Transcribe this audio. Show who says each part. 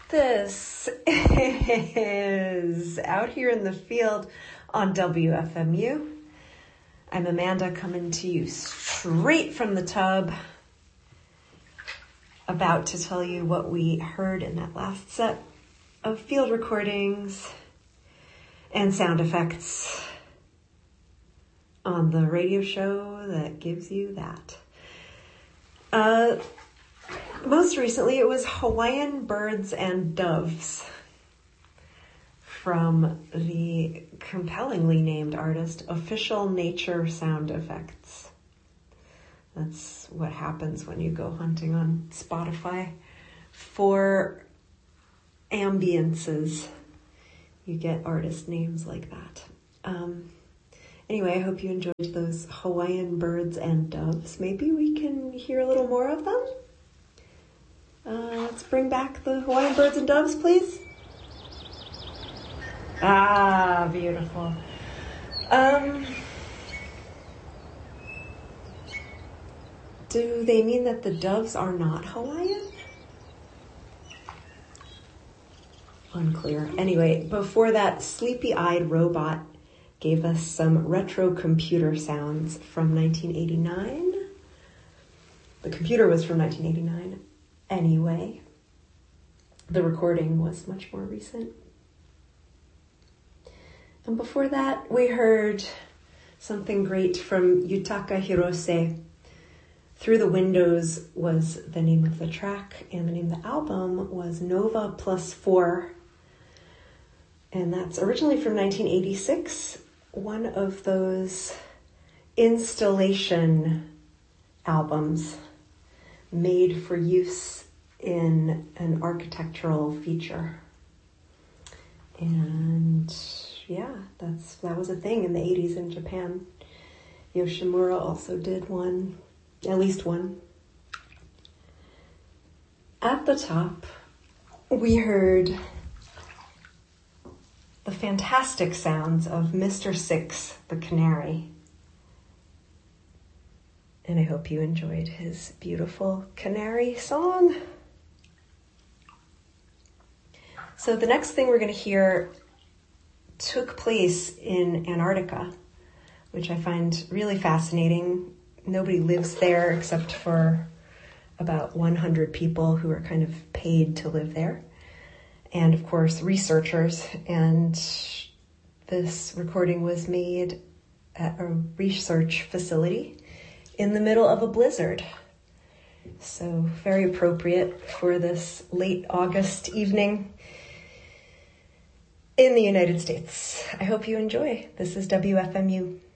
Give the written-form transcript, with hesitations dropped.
Speaker 1: This is Out Here in the Field on WFMU. I'm Amanda, coming to you straight from the tub, about to tell you what we heard in that last set of field recordings and sound effects on the radio show that gives you that. Most recently, it was Hawaiian Birds and Doves from the compellingly named artist Official Nature Sound Effects. That's what happens when you go hunting on Spotify for ambiences. You get artist names like that. Anyway, I hope you enjoyed those Hawaiian Birds and Doves. Maybe we can hear a little more of them. Let's bring back the Hawaiian Birds and Doves, please. Ah, beautiful. Do they mean that the doves are not Hawaiian? Unclear. Anyway, before that, Sleepy-Eyed Robot gave us some retro computer sounds from 1989. The computer was from 1989. Anyway, the recording was much more recent. And before that, we heard something great from Yutaka Hirose. Through the Windows was the name of the track, and the name of the album was Nova Plus 4. And that's originally from 1986, one of those installation albums made for use in an architectural feature. And yeah, that was a thing in the 80s in Japan. Yoshimura also did one, at least one. At the top, we heard the fantastic sounds of Mr. Six, the canary. And I hope you enjoyed his beautiful canary song. So the next thing we're going to hear took place in Antarctica, which I find really fascinating. Nobody lives there except for about 100 people who are kind of paid to live there. And of course, researchers. And this recording was made at a research facility in the middle of a blizzard. So very appropriate for this late August evening in the United States. I hope you enjoy. This is WFMU.